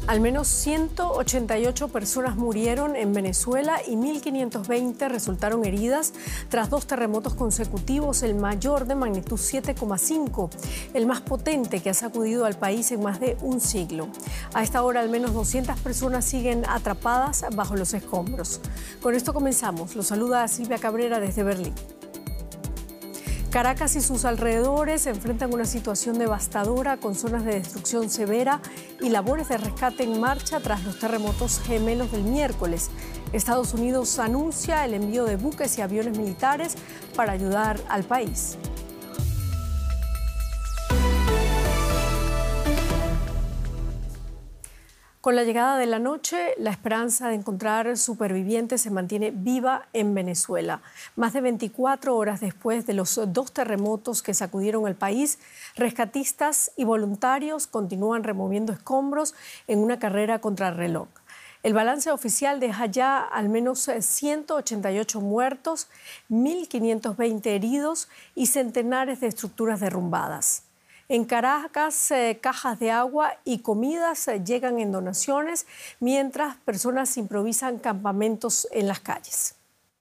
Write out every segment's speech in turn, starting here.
Al menos 188 personas murieron en Venezuela y 1.520 resultaron heridas tras dos terremotos consecutivos, el mayor de magnitud 7,5, el más potente que ha sacudido al país en más de un siglo. A esta hora, al menos 200 personas siguen atrapadas bajo los escombros. Con esto comenzamos. Los saluda Silvia Cabrera desde Berlín. Caracas y sus alrededores se enfrentan a una situación devastadora con zonas de destrucción severa y labores de rescate en marcha tras los terremotos gemelos del miércoles. Estados Unidos anuncia el envío de buques y aviones militares para ayudar al país. Con la llegada de la noche, la esperanza de encontrar supervivientes se mantiene viva en Venezuela. Más de 24 horas después de los dos terremotos que sacudieron el país, rescatistas y voluntarios continúan removiendo escombros en una carrera contrarreloj. El balance oficial deja ya al menos 188 muertos, 1.520 heridos y centenares de estructuras derrumbadas. En Caracas, cajas de agua y comidas llegan en donaciones, mientras personas improvisan campamentos en las calles.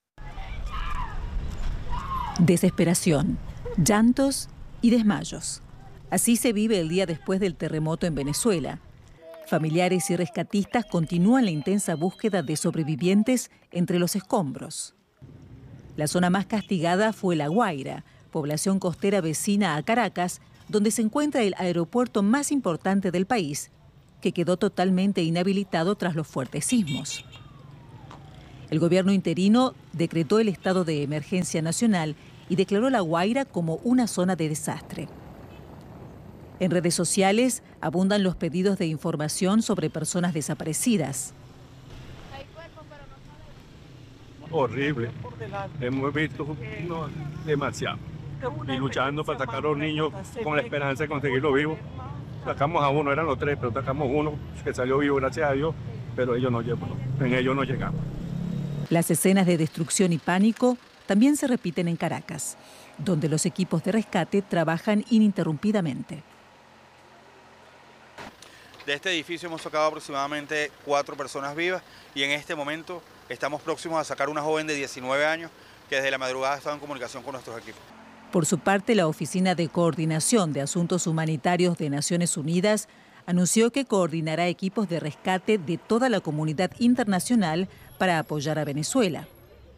Desesperación, llantos y desmayos. Así se vive el día después del terremoto en Venezuela. Familiares y rescatistas continúan la intensa búsqueda de sobrevivientes entre los escombros. La zona más castigada fue La Guaira, población costera vecina a Caracas, donde se encuentra el aeropuerto más importante del país, que quedó totalmente inhabilitado tras los fuertes sismos. El gobierno interino decretó el estado de emergencia nacional y declaró La Guaira como una zona de desastre. En redes sociales abundan los pedidos de información sobre personas desaparecidas. Horrible. Hemos visto demasiado. Y luchando para sacar a los niños con la esperanza de conseguirlo vivo. Sacamos a uno, eran los tres, pero sacamos uno que salió vivo, gracias a Dios, pero ellos no llegamos, en ellos no llegamos. Las escenas de destrucción y pánico también se repiten en Caracas, donde los equipos de rescate trabajan ininterrumpidamente. De este edificio hemos sacado aproximadamente 4 personas vivas y en este momento estamos próximos a sacar una joven de 19 años que desde la madrugada ha estado en comunicación con nuestros equipos. Por su parte, la Oficina de Coordinación de Asuntos Humanitarios de Naciones Unidas anunció que coordinará equipos de rescate de toda la comunidad internacional para apoyar a Venezuela.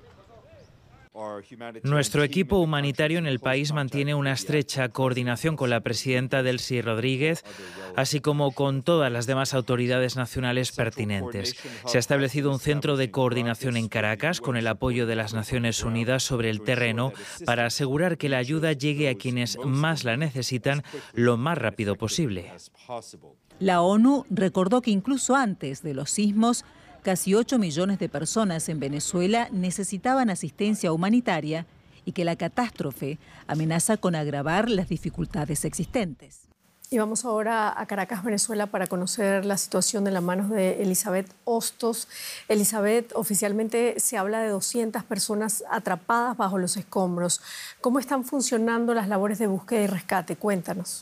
Nuestro equipo humanitario en el país mantiene una estrecha coordinación con la presidenta Delcy Rodríguez, así como con todas las demás autoridades nacionales pertinentes. Se ha establecido un centro de coordinación en Caracas con el apoyo de las Naciones Unidas sobre el terreno para asegurar que la ayuda llegue a quienes más la necesitan lo más rápido posible. La ONU recordó que incluso antes de los sismos, casi 8 millones de personas en Venezuela necesitaban asistencia humanitaria y que la catástrofe amenaza con agravar las dificultades existentes. Y vamos ahora a Caracas, Venezuela, para conocer la situación de las manos de Elizabeth Hostos. Elizabeth, oficialmente se habla de 200 personas atrapadas bajo los escombros. ¿Cómo están funcionando las labores de búsqueda y rescate? Cuéntanos.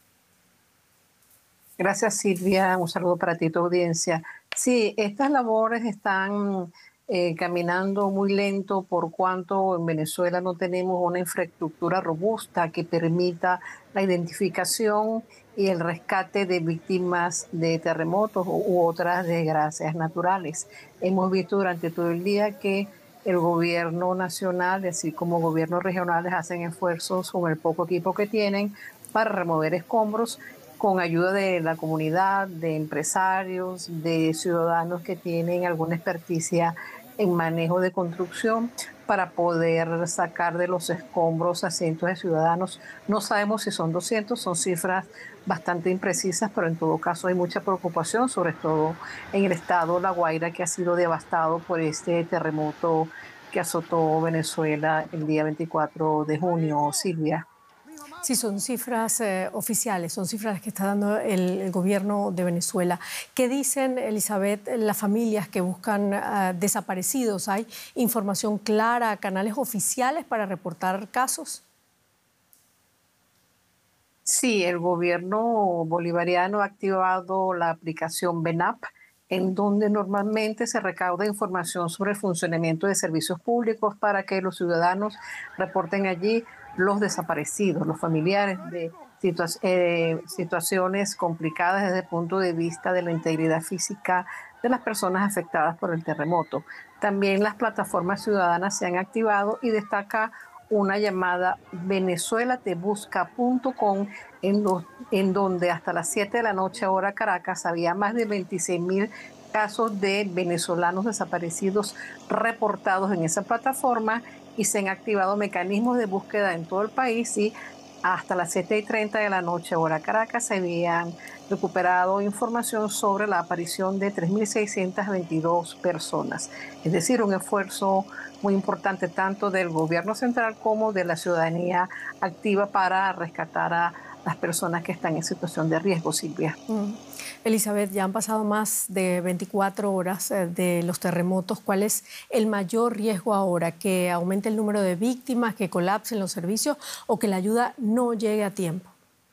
Gracias, Silvia. Un saludo para ti y tu audiencia. Sí, estas labores están caminando muy lento por cuanto en Venezuela no tenemos una infraestructura robusta que permita la identificación y el rescate de víctimas de terremotos u otras desgracias naturales. Hemos visto durante todo el día que el gobierno nacional, así como gobiernos regionales, hacen esfuerzos con el poco equipo que tienen para remover escombros, con ayuda de la comunidad, de empresarios, de ciudadanos que tienen alguna experticia en manejo de construcción para poder sacar de los escombros a cientos de ciudadanos. No sabemos si son 200, son cifras bastante imprecisas, pero en todo caso hay mucha preocupación, sobre todo en el estado La Guaira, que ha sido devastado por este terremoto que azotó Venezuela el día 24 de junio, Silvia. Sí, son cifras oficiales, son cifras que está dando el gobierno de Venezuela. ¿Qué dicen, Elizabeth, las familias que buscan desaparecidos? ¿Hay información clara, canales oficiales para reportar casos? Sí, el gobierno bolivariano ha activado la aplicación BENAP, en donde normalmente se recauda información sobre el funcionamiento de servicios públicos para que los ciudadanos reporten allí los desaparecidos, los familiares de situaciones complicadas desde el punto de vista de la integridad física de las personas afectadas por el terremoto. También las plataformas ciudadanas se han activado y destaca una llamada venezuelatebusca.com en donde hasta las 7 de la noche hora Caracas había más de 26.000 casos de venezolanos desaparecidos reportados en esa plataforma y se han activado mecanismos de búsqueda en todo el país y hasta las 7:30 de la noche hora Caracas se habían recuperado información sobre la aparición de 3.622 personas. Es decir, un esfuerzo muy importante tanto del gobierno central como de la ciudadanía activa para rescatar a las personas que están en situación de riesgo, Silvia. Elizabeth, ya han pasado más de 24 horas de los terremotos. ¿Cuál es el mayor riesgo ahora? ¿Que aumente el número de víctimas, que colapsen los servicios o que la ayuda no llegue a tiempo?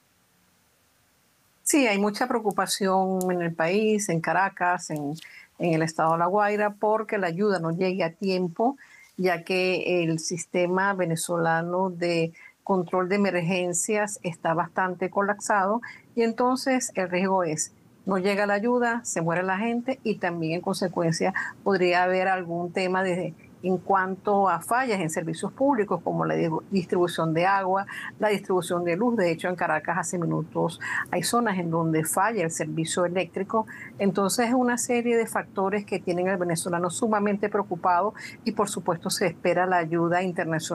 Sí, hay mucha preocupación en el país, en Caracas, en el estado de La Guaira, porque la ayuda no llegue a tiempo, ya que el sistema venezolano de control de emergencias está bastante colapsado y entonces el riesgo es no llega la ayuda, se muere la gente y también en consecuencia podría haber algún tema en cuanto a fallas en servicios públicos como la distribución de agua, la distribución de luz. De hecho, en Caracas hace minutos hay zonas en donde falla el servicio eléctrico. Entonces, es una serie de factores que tienen al venezolano sumamente preocupado y, por supuesto, se espera la ayuda internacional.